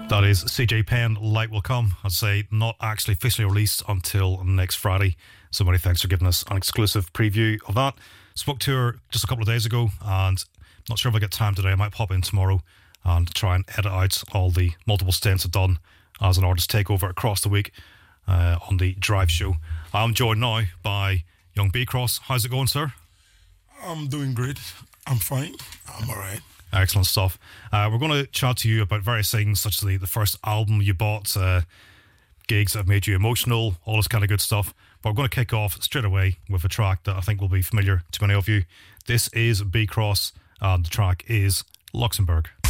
That is CJ Penn, Light Will Come. I'd say not actually officially released until next Friday. So many thanks for giving us an exclusive preview of that. Spoke to her just a couple of days ago, and not sure if I get time today. I might pop in tomorrow and try and edit out all the multiple stints I've done as an artist takeover across the week on the Drive show. I'm joined now by young B Cross. How's it going, sir? I'm doing great. I'm fine. I'm all right. Excellent stuff. We're going to chat to you about various things, such as the first album you bought, gigs that have made you emotional, all this kind of good stuff. But we're going to kick off straight away with a track that I think will be familiar to many of you. This is B Cross, and the track is Luxembourg.